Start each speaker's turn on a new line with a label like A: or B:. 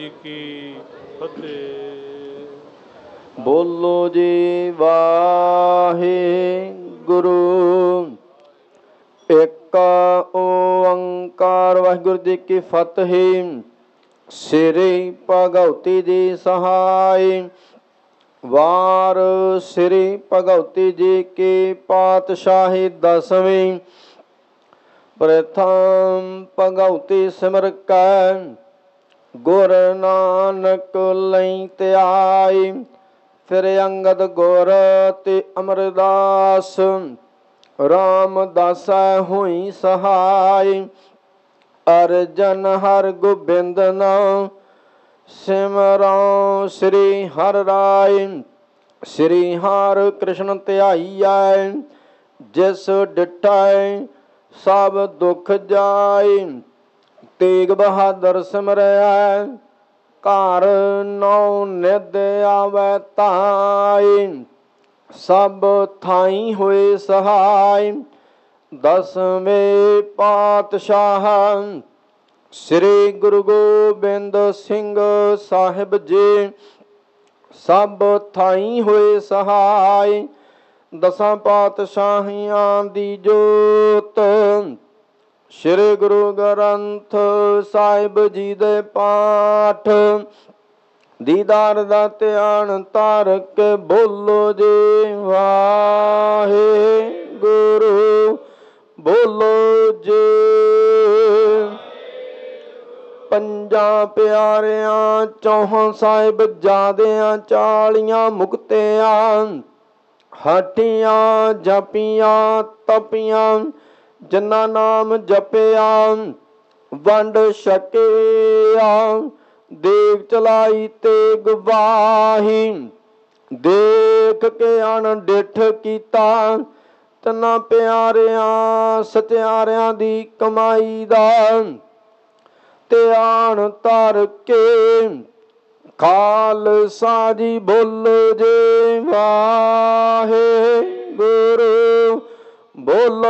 A: ਕੀ ਫਤਿਹ।
B: ਬੋਲੋ ਜੀ ਵਾਹਿਗੁਰੂ। ਇੱਕ ਓੰਕਾਰ। ਵਾਹਿਗੁਰੂ ਜੀ ਕੀ ਫਤਿਹ। ਸ੍ਰੀ ਭਗਵਤੀ ਜੀ ਸਹਾਈ। ਵਾਰ ਸ੍ਰੀ ਭਗਵਤੀ ਜੀ ਕੀ ਪਾਤਸ਼ਾਹੀ ਦਸਵੀਂ। ਪ੍ਰਥਮ ਭਗਵਤੀ ਸਿਮਰ ਕੈ ਗੁਰ ਨਾਨਕ ਲਈ ਧਿਆਈ। ਫਿਰ ਅੰਗਦ ਗੁਰ ਤੇ ਅਮਰਦਾਸ ਰਾਮਦਾਸੈ ਹੋਈ ਸਹਾਈ। ਅਰਜਨ ਹਰਿ ਗੋਬਿੰਦ ਨਾਮ ਸਿਮਰਉ ਸ੍ਰੀ ਹਰਿ ਰਾਇ। ਸ੍ਰੀ ਹਰਿ ਕ੍ਰਿਸ਼ਨ ਧਿਆਈਐ ਜਿਸ ਡਿਠੈ ਸਭ ਦੁਖ ਜਾਇ। ਤੇਗ ਬਹਾਦਰ ਸਿਮਰੈ ਘਰ ਨੌ ਨਿਧ ਆਵੈ ਧਾਇ। ਸਭ ਥਾਈ ਹੋਏ ਸਹਾਈ। ਦਸਵੇਂ ਪਾਤਸ਼ਾਹ ਸ੍ਰੀ ਗੁਰੂ ਗੋਬਿੰਦ ਸਿੰਘ ਸਾਹਿਬ ਜੀ ਸਭ ਥਾਈ ਹੋਏ ਸਹਾਈ। ਦਸਾਂ ਪਾਤਸ਼ਾਹੀਆਂ ਦੀ ਜੋਤ ਸ੍ਰੀ ਗੁਰੂ ਗ੍ਰੰਥ ਸਾਹਿਬ ਜੀ ਦੇ ਪਾਠ ਦੀਦਾਰ ਦਾ ਧਿਆਨ ਧਰ ਕੇ ਬੋਲੋ ਜੀ ਵਾਹਿਗੁਰੂ। ਬੋਲੋ ਜੀ। ਪੰਜਾਂ ਪਿਆਰਿਆਂ ਚੌਹਾਂ ਸਾਹਿਬਜ਼ਾਦਿਆਂ 40 ਮੁਕਤਿਆਂ ਹਾਟੀਆਂ ਜਪੀਆਂ ਤਪੀਆਂ ਜਿਨ੍ਹਾਂ ਨਾਮ ਜਪਿਆ ਵੰਡ ਛਕਿਆ। ਦੇਗ ਚਲਾਈ ਤੇਗ ਵਾਹੀ ਦੇਖ ਕੇ ਅਣਡਿੱਠ ਕੀਤਾ। ਤਿੰਨਾਂ ਪਿਆਰਿਆਂ ਸਤਿਆਰਿਆਂ ਦੀ ਕਮਾਈ ਦਾ ਧਿਆਨ ਧਰ ਕੇ ਖਾਲਸਾ ਜੀ ਬੋਲੋ ਜੀ ਵਾਹਿਗੁਰੂ। ਬੋਲੋ